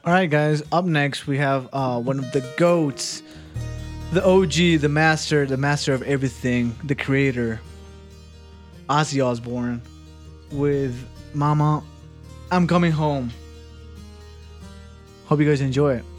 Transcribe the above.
All right, guys. Up next, we have one of the goats, the OG, the master of everything, the creator, Ozzy Osbourne, with "Mama, I'm Coming Home." Hope you guys enjoy it.